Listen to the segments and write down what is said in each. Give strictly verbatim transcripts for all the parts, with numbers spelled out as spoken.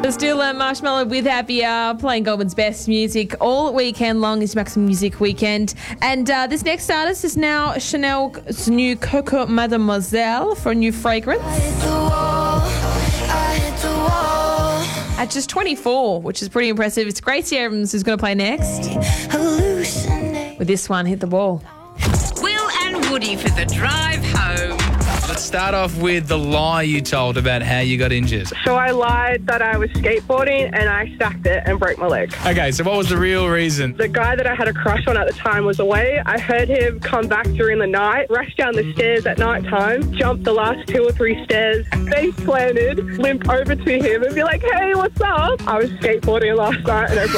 Still uh, Marshmallow with Happy Hour, playing Goulburn's best music all weekend long. Is Maximum Music Weekend. And uh, this next artist is now Chanel's new Coco Mademoiselle for a new fragrance. I hit the wall, I hit the wall. At just twenty-four, which is pretty impressive. It's Gracie Abrams who's going to play next. Hallucinate. With this one, Hit the Wall. Will and Woody for the drive home. Let's start off with the lie you told about how you got injured. So I lied that I was skateboarding and I stacked it and broke my leg. Okay, so what was the real reason? The guy that I had a crush on at the time was away. I heard him come back during the night, rush down the stairs at night time, jump the last two or three stairs, face planted, limp over to him and be like, hey, what's up? I was skateboarding last night and I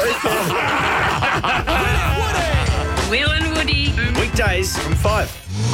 broke my Will and Woody. Weekdays from five.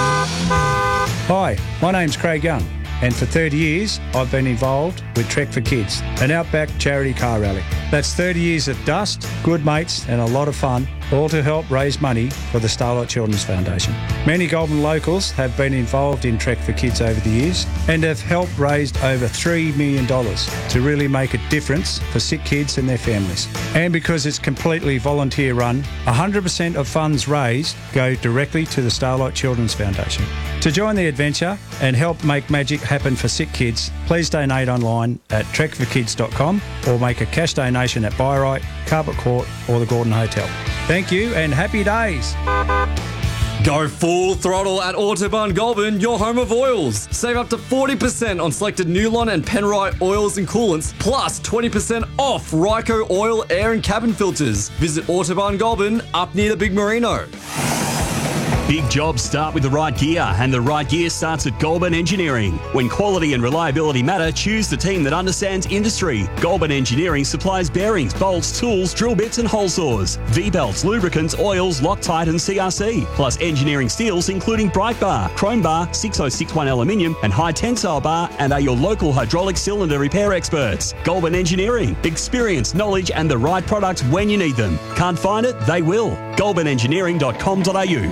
Hi, my name's Craig Young, and for thirty years I've been involved with Trek for Kids, an outback charity car rally. That's thirty years of dust, good mates and a lot of fun, all to help raise money for the Starlight Children's Foundation. Many Goulburn locals have been involved in Trek for Kids over the years and have helped raise over three million dollars to really make a difference for sick kids and their families. And because it's completely volunteer run, one hundred percent of funds raised go directly to the Starlight Children's Foundation. To join the adventure and help make magic happen for sick kids, please donate online at trek for kids dot com or make a cash donation at Byrite, Carpet Court or the Gordon Hotel. Thank you and happy days. Go full throttle at Autobahn Goulburn, your home of oils. Save up to forty percent on selected Newlon and Penrite oils and coolants, plus twenty percent off Ryco oil, air and cabin filters. Visit Autobahn Goulburn up near the Big Merino. Big jobs start with the right gear, and the right gear starts at Goulburn Engineering. When quality and reliability matter, choose the team that understands industry. Goulburn Engineering supplies bearings, bolts, tools, drill bits and hole saws, V-belts, lubricants, oils, Loctite and C R C, plus engineering steels including Bright Bar, Chrome Bar, six oh six one aluminium and high tensile bar, and are your local hydraulic cylinder repair experts. Goulburn Engineering, experience, knowledge and the right products when you need them. Can't find it? They will. goulburn engineering dot com dot a u.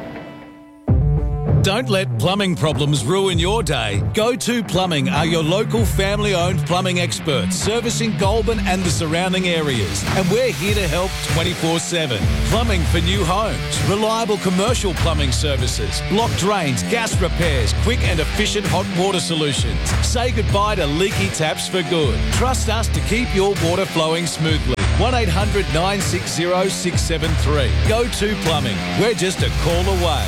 Don't let plumbing problems ruin your day. Go To Plumbing are your local family-owned plumbing experts, servicing Goulburn and the surrounding areas. And we're here to help twenty-four seven. Plumbing for new homes, reliable commercial plumbing services, block drains, gas repairs, quick and efficient hot water solutions. Say goodbye to leaky taps for good. Trust us to keep your water flowing smoothly. one eight hundred nine six zero six seven three. Go To Plumbing. We're just a call away.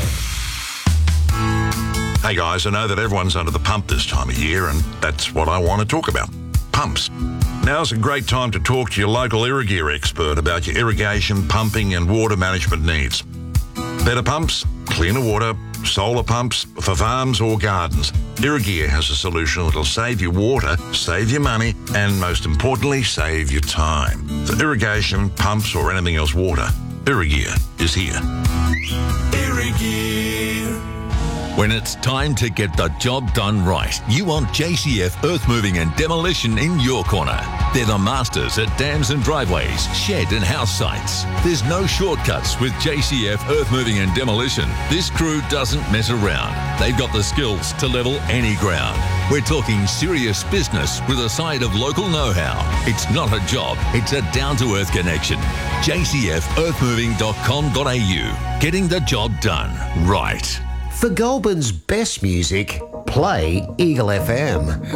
Hey guys, I know that everyone's under the pump this time of year, and that's what I want to talk about. Pumps. Now's a great time to talk to your local Irrigear expert about your irrigation, pumping and water management needs. Better pumps, cleaner water, solar pumps for farms or gardens. Irrigear has a solution that'll save you water, save you money, and most importantly, save you time. For irrigation, pumps or anything else water, Irrigear is here. Irrigear. When it's time to get the job done right, you want J C F Earth Moving and Demolition in your corner. They're the masters at dams and driveways, shed and house sites. There's no shortcuts with J C F Earth Moving and Demolition. This crew doesn't mess around. They've got the skills to level any ground. We're talking serious business with a side of local know-how. It's not a job, it's a down-to-earth connection. J C F earth moving dot com dot a u. Getting the job done right. For Goulburn's best music, play Eagle F M.